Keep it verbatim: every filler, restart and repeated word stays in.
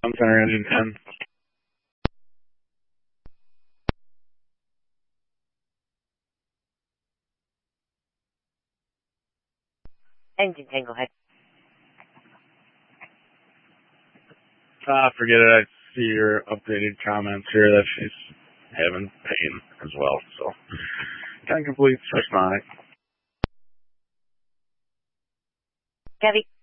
Center engine ten. Engine ten, go ahead. Ah, forget it. I see your updated comments here that she's having pain as well. So, ten complete, responding. Kevy.